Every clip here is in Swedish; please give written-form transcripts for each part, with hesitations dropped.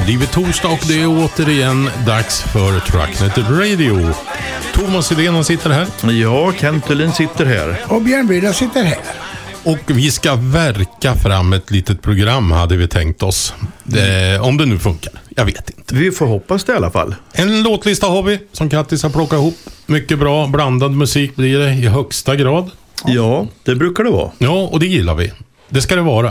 blivit torsdag och det är återigen dags för Trucknet Radio. Thomas Idén sitter här. Ja, Kent Ullin sitter här. Och Björn Bryda sitter här. Och vi ska verka fram ett litet program hade vi tänkt oss. Om det nu funkar, jag vet inte. Vi får hoppas det i alla fall. En låtlista har vi som Kattis har plockat ihop. Mycket bra, blandad musik blir det i högsta grad. Ja, det brukar det vara. Ja, och det gillar vi. Det ska det vara.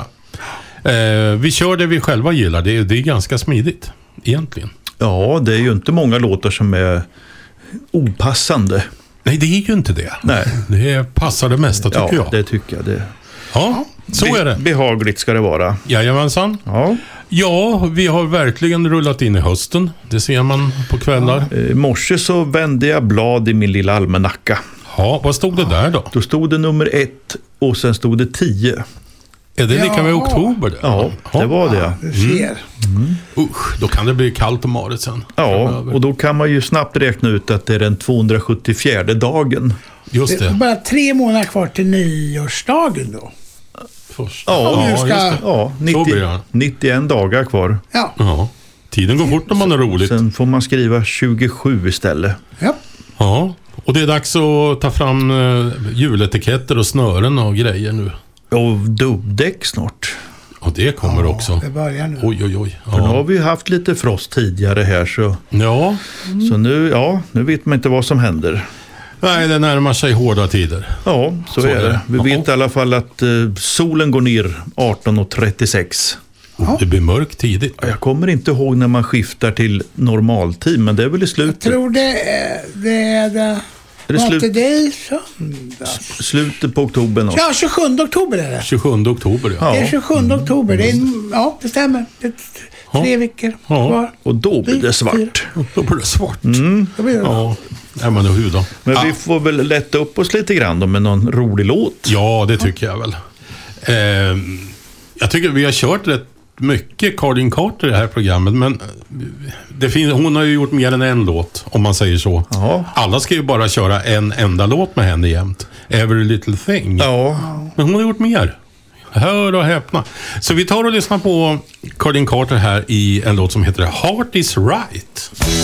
Vi kör det vi själva gillar. Det är ganska smidigt, egentligen. Ja, det är ju inte många låtar som är opassande. Nej, det är ju inte det. Nej. Det passar det mesta, tycker jag. Ja, det tycker jag. Ja, så är det. Behagligt ska det vara. Jajamensan. Ja, vi har verkligen rullat in i hösten. Det ser man på kvällar. I morse så vände jag blad i min lilla almanacka. Ja, vad stod det där då? Då stod det nummer 1 och sen stod det 10. Är det lika med oktober? Det? Ja, det var det. Du ser. Usch, då kan det bli kallt om maret sen. Ja, och då kan man ju snabbt räkna ut att det är den 274 dagen. Just Det är det. bara 3 månader kvar till nyårsdagen då. Först. Ja, just det. Ja, Så blir det. 91 dagar kvar. Ja. Ja, tiden går fort när man är roligt. Sen får man skriva 27 istället. Ja. Ja, och det är dags att ta fram juletiketter och snören och grejer nu. Och dubbdäck snart. Och det kommer också. Det börjar nu. Oj. För nu har vi haft lite frost tidigare här så, Ja, så nu vet man inte vad som händer. nej, det närmar sig hårda tider. Ja, så är det. Vi vet i alla fall att solen går ner 18:36. Det blir mörkt tidigt. Jag kommer inte ihåg när man skiftar till normaltid, men det är väl i slutet. Jag tror det är Är det Not slut- today, söndag. Slutet på oktober något. Ja, 27 oktober är det. 27 oktober, ja. Ja. Det är 27 oktober. Det är, ja, det stämmer. Det är 3 veckor kvar. Och då blir det svart. Då blir det svart. Då blir det. Ja, nej, men hur då? Men vi får väl lätta upp oss lite grann då med någon rolig låt. Ja, det tycker jag väl. Jag tycker vi har kört rätt mycket Cardin Carter i det här programmet, men hon har ju gjort mer än en låt, om man säger så. Ja. Alla ska ju bara köra en enda låt med henne jämt. Every Little Thing. Ja. Men hon har gjort mer. Hör och häpna. Så vi tar och lyssnar på Cardin Carter här i en låt som heter Heart is Right.